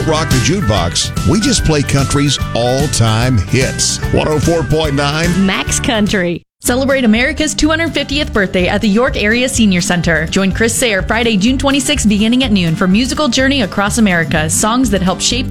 don't rock the jukebox. We just play country's all-time hits. 104.9 Max Country. Celebrate America's 250th birthday at the York Area Senior Center. Join Chris Sayre Friday, June 26, beginning at noon for Musical Journey Across America, songs that help shape